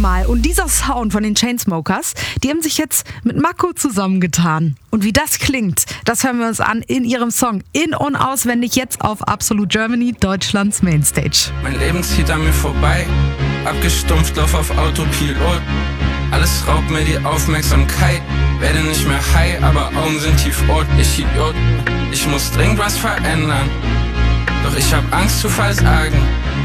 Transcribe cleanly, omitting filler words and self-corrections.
mal. Und dieser Sound von den Chainsmokers, die haben sich jetzt mit Mako zusammengetan. Und wie das klingt, das hören wir uns an in ihrem Song In- und Auswendig jetzt auf Absolute Germany, Deutschlands Mainstage. Mein Leben zieht an mir vorbei, abgestumpft, lauf auf Autopilot. Alles raubt mir die Aufmerksamkeit, werde nicht mehr high, aber Augen sind tiefrot. Ich Idiot, ich muss dringend was verändern, doch ich hab Angst zu versagen.